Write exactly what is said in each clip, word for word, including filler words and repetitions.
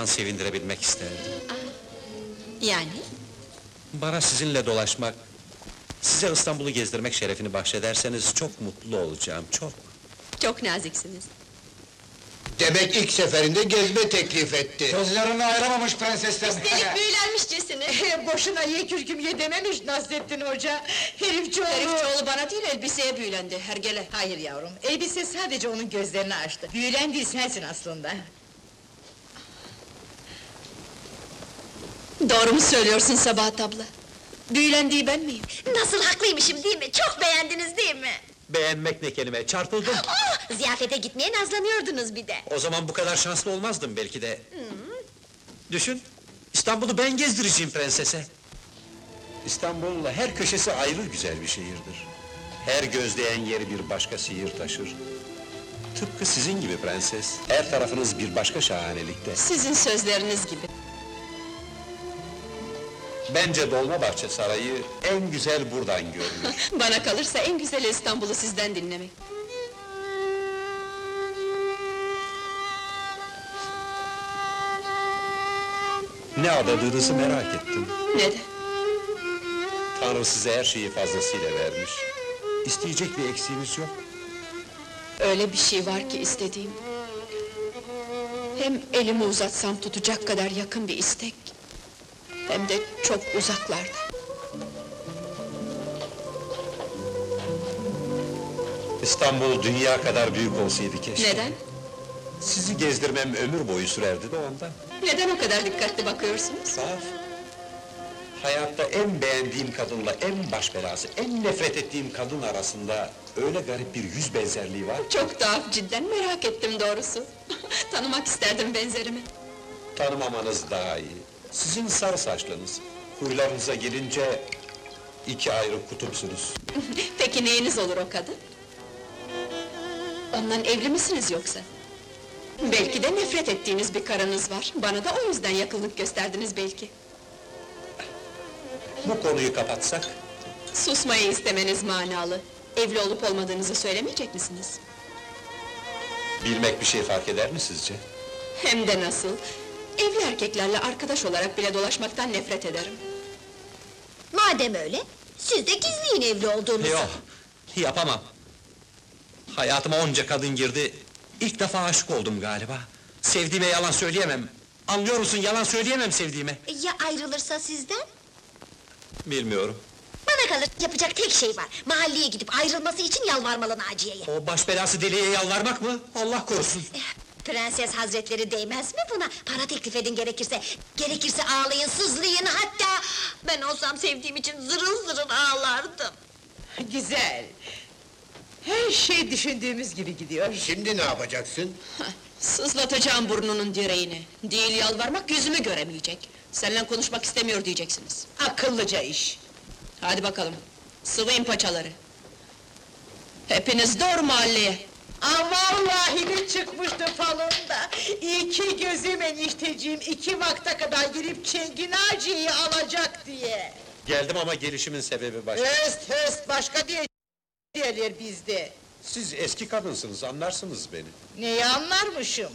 sevindirebilmek isterdim. Yani? Bana sizinle dolaşmak, size İstanbul'u gezdirmek şerefini bahşederseniz çok mutlu olacağım, çok. Çok naziksiniz. Demek ilk seferinde gezme teklif etti. Gözlerini ayıramamış prensesten. Üstelik büyülenmişçesine! Boşuna ye kürküm ye dememiş Nasrettin Hoca! Herifçioğlu! Herifçioğlu bana değil, elbiseye büyülendi, hergele! Hayır yavrum, elbise sadece onun gözlerini açtı. Büyülen değil, sensin aslında! Doğru mu söylüyorsun Sabahat abla? Büyülendiği ben miyim? Nasıl haklıymışım değil mi? Çok beğendiniz değil mi? Beğenmek ne kelime, çarpıldım! Oh, ziyafete gitmeye nazlanıyordunuz bir de. O zaman bu kadar şanslı olmazdım belki de. Düşün, İstanbul'u ben gezdireceğim prensese. İstanbul, her köşesi ayrı güzel bir şehirdir. Her gözleyen yeri bir başka sihir taşır. Tıpkı sizin gibi prenses, her tarafınız bir başka şahanelikte. Sizin sözleriniz gibi. Bence Dolmabahçe Sarayı en güzel buradan görünür. Bana kalırsa en güzeli İstanbul'u sizden dinlemek. Ne adadığınızı merak ettim. Neden? Tanrı size her şeyi fazlasıyla vermiş. İsteyecek bir eksiğiniz yok. Öyle bir şey var ki istediğim. Hem elimi uzatsam tutacak kadar yakın bir istek, hem de çok uzaklarda. İstanbul dünya kadar büyük olsaydı keşke. Neden? Sizi gezdirmem ömür boyu sürerdi de ondan. Neden o kadar dikkatli bakıyorsunuz? Saf. Hayatta en beğendiğim kadınla en baş belası, en nefret ettiğim kadın arasında öyle garip bir yüz benzerliği var. Çok tuhaf, cidden merak ettim doğrusu. Tanımak isterdim benzerimi. Tanımamanız daha iyi. Sizin sarı saçlarınız, huylarınıza gelince iki ayrı kutupsunuz. Peki neyiniz olur o kadın? Ondan evli misiniz yoksa? Belki de nefret ettiğiniz bir karınız var. Bana da o yüzden yakınlık gösterdiniz belki. Bu konuyu kapatsak, Susmayı istemeniz manalı. Evli olup olmadığınızı söylemeyecek misiniz? bilmek bir şey fark eder mi sizce? Hem de nasıl! Evli erkeklerle arkadaş olarak bile dolaşmaktan nefret ederim. Madem öyle, siz de gizleyin evli olduğunuzu. Yok, yapamam. Hayatıma onca kadın girdi, ilk defa aşık oldum galiba. Sevdiğime yalan söyleyemem. Anlıyor musun, yalan söyleyemem sevdiğime. E, Ya ayrılırsa sizden? Bilmiyorum. Bana kalır, yapacak tek şey var. Mahalleye gidip ayrılması için yalvarmalı Naciye'ye. O baş belası deliye yalvarmak mı? Allah korusun! Eh, Prenses hazretleri değmez mi buna? Para teklif edin gerekirse. Gerekirse ağlayın, sızlayın, hatta... Ben olsam sevdiğim için zırıl zırıl ağlardım. Güzel! Her şey düşündüğümüz gibi gidiyor. Şimdi ne yapacaksın? Sızlatacağım burnunun direğini. Değil yalvarmak, yüzümü göremeyecek. Seninle konuşmak istemiyor diyeceksiniz. Akıllıca iş! Hadi bakalım, sıvayın paçaları. Hepiniz doğru mahalleye. Aa, vallahi de çıkmıştı falında! İki gözüm enişteciğim, iki vakte kadar girip Çengi Naciye'yi alacak diye! Geldim ama gelişimin sebebi başka. Höst höst, başka diye diyorlar bizde! Siz eski kadınsınız, anlarsınız beni. Neyi anlarmışım?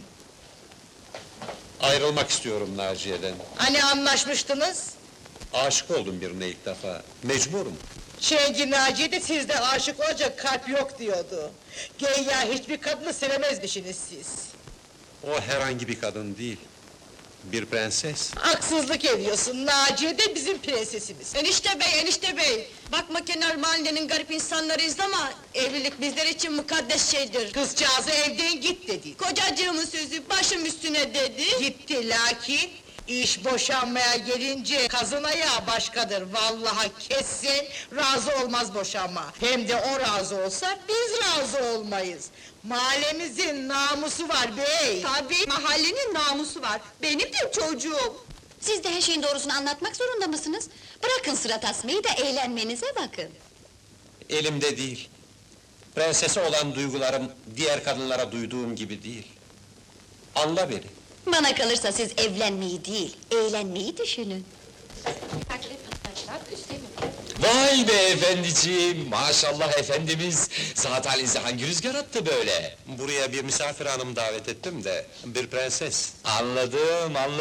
Ayrılmak istiyorum Naciye'den. Hani anlaşmıştınız? Aşık oldum birine ilk defa. Mecburum. Çengi Naciye de sizde aşık olacak kalp yok diyordu. Güya hiçbir kadını sevemezmişsiniz siz. O herhangi bir kadın değil. Bir prenses. Haksızlık ediyorsun, Naciye de bizim prensesimiz. Enişte bey, enişte bey! Bakma kenar mahallenin garip insanlarıyız ama... ...evlilik bizler için mukaddes şeydir. Kızcağızı evden git dedi. Kocacığımın sözü başım üstüne dedi. Gitti lakin... iş boşanmaya gelince kazın ayağı başkadır. Vallahi kesin razı olmaz boşanma. Hem de o razı olsa biz razı olmayız. Mahallemizin namusu var bey. Tabii, mahallenin namusu var. Benim de çocuğum. Siz de her şeyin doğrusunu anlatmak zorunda mısınız? Bırakın sırat asmayı da eğlenmenize bakın. Elimde değil. Prensese olan duygularım, diğer kadınlara duyduğum gibi değil. Anla beni. Bana kalırsa siz evlenmeyi değil, eğlenmeyi düşünün. Vay be efendiciğim, maşallah efendimiz! Saat halinize hangi rüzgar attı böyle? Buraya bir misafir hanım davet ettim de, bir prenses. Anladım, anladım.